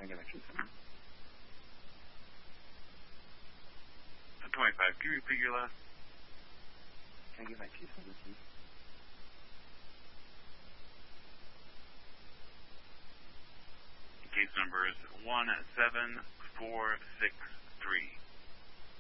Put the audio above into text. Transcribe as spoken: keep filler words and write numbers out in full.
I get my case number? twenty-five. Can you repeat your last? Can I get my case number, please? Case number is one seven four six three.